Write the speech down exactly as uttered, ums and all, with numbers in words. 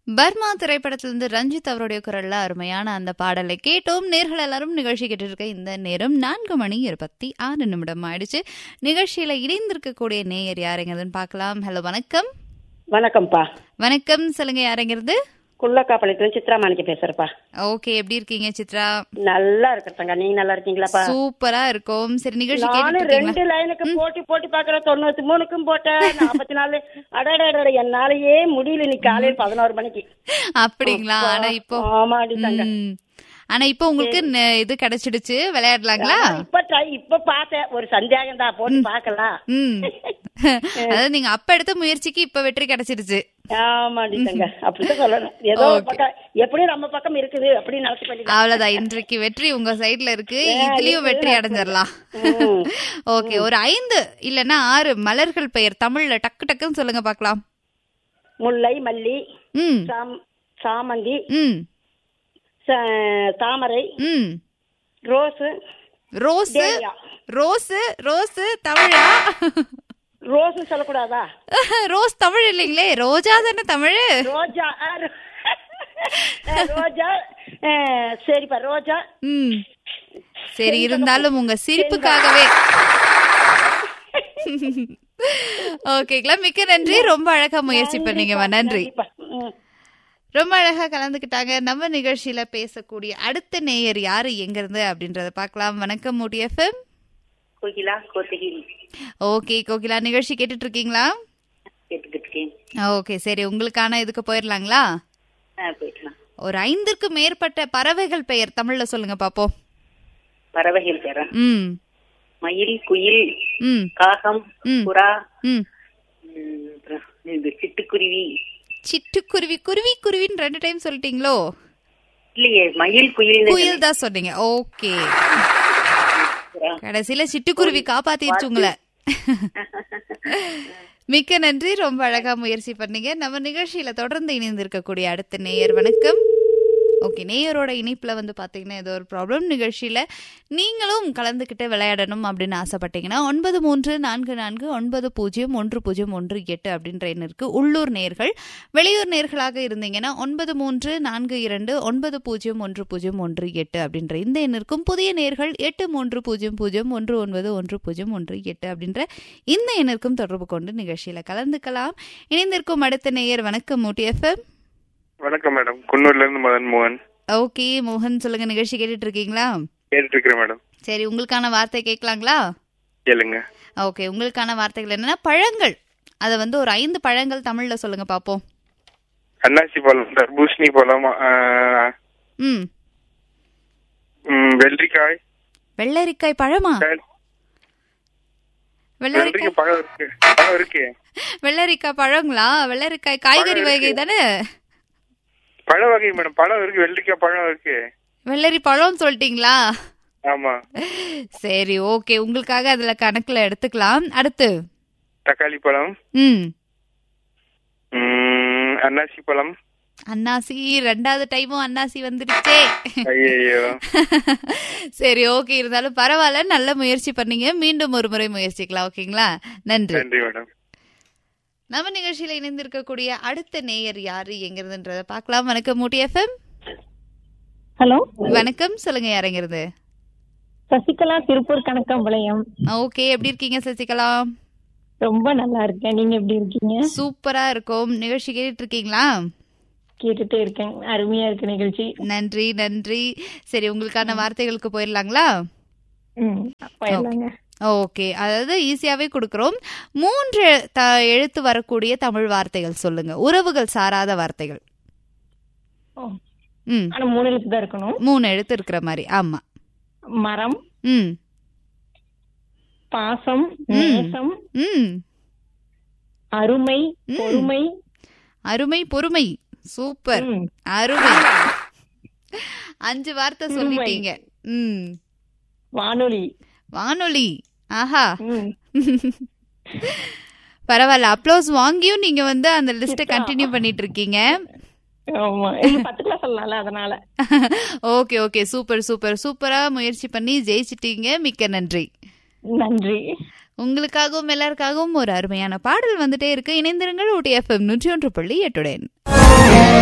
Burma திரைப்படத்திலிருந்து ரஞ்சித் அவருடைய குரல்ல அருமையான அந்த பாடலை கேட்டோம். நேர்கள் எல்லாரும் நிகழ்ச்சி கேட்டு இருக்க இந்த நேரம் நான்கு மணி இருபத்தி ஆறு நிமிடம் ஆயிடுச்சு. நிகழ்ச்சியில இணைந்திருக்கக்கூடிய நேயர் யாருங்கிறதுன்னு பார்க்கலாம். ஹலோ, வணக்கம். வணக்கம்ப்பா. வணக்கம், சொல்லுங்க, யாருங்கிறது? குள்ளக்காப்பாளையத்துல சித்ரா மாணிக்க பேசுறப்பா. ஓகே, எப்படி இருக்கீங்க சித்ரா? நல்லா இருக்கங்க. நீங்க நல்லா இருக்கீங்களாப்பா? சூப்பரா இருக்கும். சரி, நிகழ்ச்சி நானும் ரெண்டு லைனுக்கு போட்டி போட்டி பாக்குறேன். தொண்ணூத்தி மூணுக்கும் போட்டேன், நாற்பத்தி நாலு. அடடட, என்னாலயே முடியல. நீ காலையில் பதினோரு மணிக்கு. அப்படிங்களா? ஆனா இப்போ ஆமாடி தங்க. ஆனா இப்ப உங்களுக்கு இது கிடைச்சிடுச்சு, விளையாடலாங்களா? இப்ப இப்ப பார்த்தேன், ஒரு சந்தேகம் தான், போட்டு பாக்கலாம். அதாவது நீங்க அப்ப எடுத்த முயற்சிக்கு இப்ப வெற்றி கிடைச்சிடுச்சு. ஆமாடி தங்க, அப்படிதான் சொல்லணும். ஏதோ பக்கம் எப்படியும் நம்ம பக்கம் இருக்குது அப்படின்னு நினைச்சு பண்ணி அவ்வளவுதான். இன்றைக்கு வெற்றி உங்க சைட்ல இருக்கு, இதுலயும் வெற்றி அடைஞ்சிடலாம். ஓகே, ஒரு ஐந்து இல்லன்னா ஆறு மலர்கள் பெயர் தமிழ்ல டக்கு டக்குன்னு சொல்லுங்க பாக்கலாம். முல்லை, மல்லி, ம் சாமந்தி, ம் தாமரை, ம் ரோஸ். ரோஸ் ரோஸ் ரோஸ் தமிழா? ரோஸ் சொல்லக்கூடாதா? ரோஸ் தமிழ் இல்லைங்களே, ரோஜா தானே தமிழ். ரோஜா ரோஜா சரிப்பா, ரோஜா. ம் சரி, இருந்தாலும் உங்க சிரிப்புக்காகவே ஓகேங்களா, மிக்க நன்றி. ரொம்ப அழகா முயற்சி பண்ணீங்கம்மா, நன்றி. ரொம்ப அழகா கலந்துக்கிட்டாங்க. நம்ம நிகழ்ச்சியில பேசக்கூடிய அடுத்த நேயர் யாரு, எங்க இருந்து அப்படின்றத பார்க்கலாம். வணக்கம் ஊட்டி எஃப்எம். கோகிலா, கோத்தகிரி. ஓகே கோகிலா, நிகழ்ச்சி கேட்டுட்டு இருக்கீங்களா? ஓகே, சரி, உங்களுக்கான இதுக்கு போயிடலாங்களா? ஒரு ஐந்திற்கு மேற்பட்ட பறவைகள் பெயர் தமிழ்ல சொல்லுங்க பாப்போம். பறவைகள் பெயரா? ம் மயில், குயில், ம் காகம், புறா, ம் சிட்டுக்குருவி. சிட்டுக்குருவி, குருவி குருவின்னு ரெண்டு டைம் சொல்லிட்டீங்களோ? இல்லையே, மயில், குயில் குயில் தான் சொன்னீங்க. ஓகே, கடைசியில சிட்டுக்குருவி காப்பாத்திடுச்சு உங்களை. மிக்க நன்றி, ரொம்ப அழகா முயற்சி பண்ணீங்க. நம்ம நிகழ்ச்சியில தொடர்ந்து இணைந்து இருக்கக்கூடிய அடுத்த நேயர் வணக்கம். ஓகே, நேயரோட இணைப்புல வந்து பாத்தீங்கன்னா ஏதோ ஒரு ப்ராப்ளம். நிகழ்ச்சியில நீங்களும் கலந்துகிட்டு விளையாடணும் அப்படின்னு ஆசைப்பட்டீங்கன்னா ஒன்பது மூன்று நான்கு நான்கு ஒன்பது பூஜ்ஜியம் ஒன்று பூஜ்ஜியம் ஒன்று எட்டு அப்படின்ற எண்ணிற்கு உள்ளூர் நேர்கள், வெளியூர் நேர்களாக இருந்தீங்கன்னா ஒன்பது மூன்று நான்கு இரண்டு ஒன்பது பூஜ்ஜியம் ஒன்று பூஜ்ஜியம் ஒன்று எட்டு அப்படின்ற இந்த எண்ணிற்கும், புதிய நேர்கள் எட்டு மூன்று பூஜ்ஜியம் பூஜ்ஜியம் ஒன்று ஒன்பது ஒன்று பூஜ்ஜியம் ஒன்று எட்டு அப்படின்ற இந்த எண்ணிற்கும் தொடர்பு கொண்டு நிகழ்ச்சியில கலந்துக்கலாம். இணைந்திருக்கும் அடுத்த நேயர் வணக்கம் ஊட்டி எஃப்எம். வணக்கம் மேடம், குன்னூர்ல இருந்து மதன் மோகன். ஓகே மோகன், சொல்லுங்க, நிகழ்ச்சி கேட்டுட்டு இருக்கீங்களா? கேட்டுட்டு இருக்கிறேன் மேடம். சரி, உங்களுக்கான வார்த்தை கேட்கலாங்களா? கேளுங்க. ஓகே, உங்களுக்கான வார்த்தைகள் என்னன்னா பழங்கள். அத வந்து ஒரு ஐந்து பழங்கள் தமிழ்ல சொல்லுங்க பாப்போம். அன்னாசி பழம், தர்பூசணி பழம், ம் வெள்ளரிக்காய். வெள்ளரிக்காய் பழமா? வெள்ளரிக்காய் பழம் இருக்கு, பழம் இருக்கு. வெள்ளரிக்காய் பழங்களா? வெள்ளரிக்காய் காய்கறி வகை தானே? பழ வகை மேடம், பழம் இருக்கு, வெள்ளரிக்காய் பழம் இருக்கு. வெள்ளரி பழம் சொல்லிட்டீங்களா? ஆமா. சரி, ஓகே, உங்களுக்காக அதுல கணக்குல எடுத்துக்கலாம். அடுத்து தக்காளி பழம், ம் அன்னாசி பழம். அன்னாசி, ரெண்டாவது டைமும் அன்னாசி வந்துருச்சே. ஐயோ. சரி, ஓகே, இருந்தாலும் பரவாயில்ல, நல்ல முயற்சி பண்ணீங்க. மீண்டும் ஒரு முறை முயற்சிக்கலாம். ஓகேங்களா? நன்றி. நன்றி மேடம். நம்ம நிகழ்ச்சியில இணைந்திருக்கக்கூடிய அடுத்த நேயர் யாரு, எங்கிறதுன்றத பார்க்கலாம். வணக்கம் ஊட்டி எஃப்எம். ஹலோ, வணக்கம், சொல்லுங்க, யாருங்கிறது? சசிகலா, திருப்பூர் கணக்கம்பாளையம். ஓகே, எப்படி இருக்கீங்க சசிகலா? ரொம்ப நல்லா இருக்கேன், நீங்க எப்படி இருக்கீங்க? சூப்பரா இருக்கும். நிகழ்ச்சி கேட்டுட்டு இருக்கீங்களா? கேட்டுட்டே இருக்கேன், அருமையா இருக்கு நிகழ்ச்சி. நன்றி நன்றி. சரி, உங்களுக்கான வார்த்தைகளுக்கு போயிடலாங்களா? ஓகே, அதாவது ஈஸியாவே கொடுக்கிறோம். மூன்று எழுத்து வரக்கூடிய தமிழ் வார்த்தைகள் சொல்லுங்க, உறவுகள் சாராத வார்த்தைகள். மூணு எழுத்து தான் இருக்கணும். மூணு எழுத்து இருக்கிற மாதிரி. ஆமா. மரம், ம் பாசம், நேசம், ம் அருமை, பொறுமை. அருமை, பொறுமை, சூப்பர், அருமை. அஞ்சு வார்த்தை சொல்லிட்டீங்க. ம் வானொலி. வானொலி, ஆஹா, பரவாயில்ல. அப்ளோஸ் வாங்கியும் நீங்க வந்து அந்த லிஸ்ட கண்டினியூ பண்ணிட்டு இருக்கீங்க. ஓகே ஓகே, சூப்பர் சூப்பர் சூப்பரா முயற்சி பண்ணி ஜெயிச்சிட்டீங்க. மிக்க நன்றி. நன்றி. உங்களுக்காகவும் எல்லாருக்காகவும் ஒரு அருமையான பாடல் வந்துட்டே இருக்கு. இணைந்திருங்கள் ஊட்டி எஃப்எம் நூற்றி ஒன்று புள்ளி எட்டுடன்.